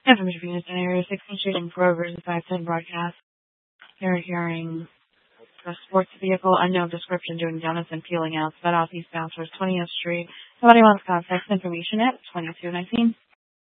Information Venus in area 16th Street and Grover's 510 broadcast. They're hearing a sports vehicle, unknown description, doing donuts and peeling out. Sped off eastbound towards 20th Street. Somebody wants contact information at 2219.